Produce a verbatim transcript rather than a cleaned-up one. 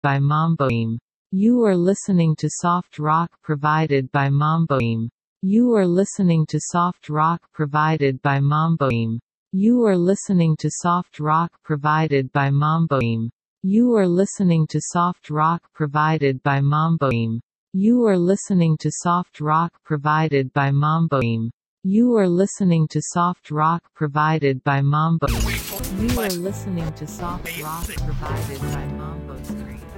by Mamboim. You are listening to soft rock provided by Mamboim. You are listening to soft rock provided by Mamboim. You are listening to soft rock provided by Mamboim. You are listening to soft rock provided by Mamboim. You are listening to soft rock provided by Mamboim. You are listening to soft rock provided by Mamboim. You are listening to soft rock provided by Mambo Street.